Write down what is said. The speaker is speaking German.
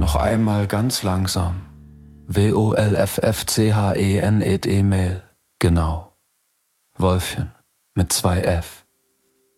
Noch einmal ganz langsam. WOLFFCHEN Mail. Genau. Wolfchen. Mit 2 F.